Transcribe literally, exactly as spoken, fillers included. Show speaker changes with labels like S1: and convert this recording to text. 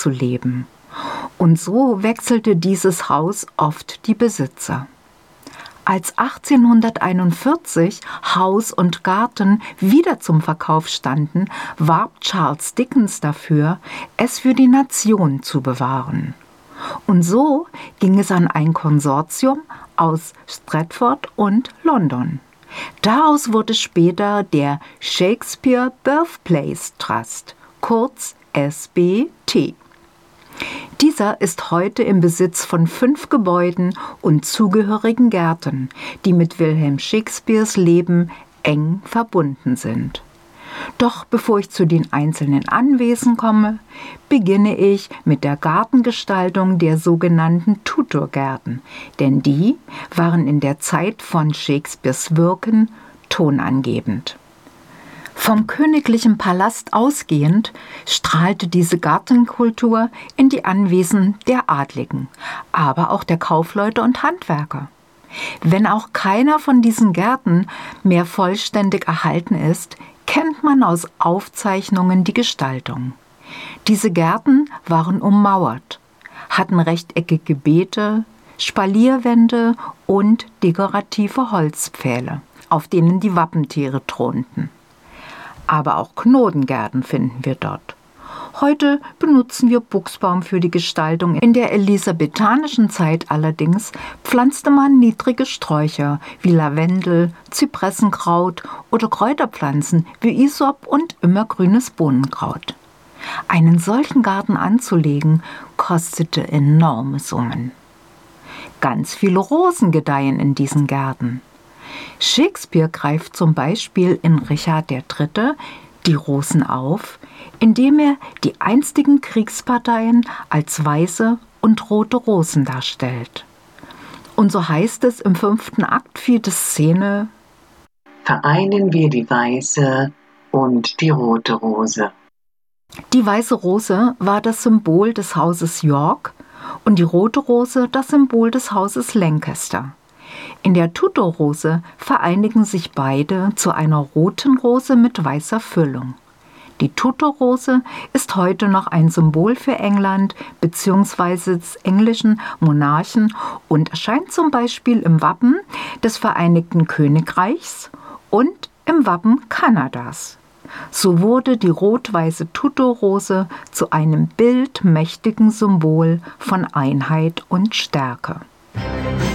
S1: zu leben. Und so wechselte dieses Haus oft die Besitzer. Als achtzehnhunderteinundvierzig Haus und Garten wieder zum Verkauf standen, warb Charles Dickens dafür, es für die Nation zu bewahren. Und so ging es an ein Konsortium aus Stratford und London. Daraus wurde später der Shakespeare Birthplace Trust, kurz S B T. Dieser ist heute im Besitz von fünf Gebäuden und zugehörigen Gärten, die mit Wilhelm Shakespeares Leben eng verbunden sind. Doch bevor ich zu den einzelnen Anwesen komme, beginne ich mit der Gartengestaltung der sogenannten Tudor-Gärten, denn die waren in der Zeit von Shakespeares Wirken tonangebend. Vom königlichen Palast ausgehend strahlte diese Gartenkultur in die Anwesen der Adligen, aber auch der Kaufleute und Handwerker. Wenn auch keiner von diesen Gärten mehr vollständig erhalten ist, kennt man aus Aufzeichnungen die Gestaltung. Diese Gärten waren ummauert, hatten rechteckige Beete, Spalierwände und dekorative Holzpfähle, auf denen die Wappentiere thronten. Aber auch Knodengärten finden wir dort. Heute benutzen wir Buchsbaum für die Gestaltung. In der elisabethanischen Zeit allerdings pflanzte man niedrige Sträucher wie Lavendel, Zypressenkraut oder Kräuterpflanzen wie Isop und immergrünes Bohnenkraut. Einen solchen Garten anzulegen, kostete enorme Summen. Ganz viele Rosen gedeihen in diesen Gärten. Shakespeare greift zum Beispiel in Richard der Dritte die Rosen auf, indem er die einstigen Kriegsparteien als weiße und rote Rosen darstellt. Und so heißt es im fünften Akt, vierte Szene:
S2: Vereinen wir die weiße und die rote Rose.
S1: Die weiße Rose war das Symbol des Hauses York und die rote Rose das Symbol des Hauses Lancaster. In der Tudor-Rose vereinigen sich beide zu einer roten Rose mit weißer Füllung. Die Tudor-Rose ist heute noch ein Symbol für England bzw. des englischen Monarchen und erscheint zum Beispiel im Wappen des Vereinigten Königreichs und im Wappen Kanadas. So wurde die rot-weiße Tudor-Rose zu einem bildmächtigen Symbol von Einheit und Stärke.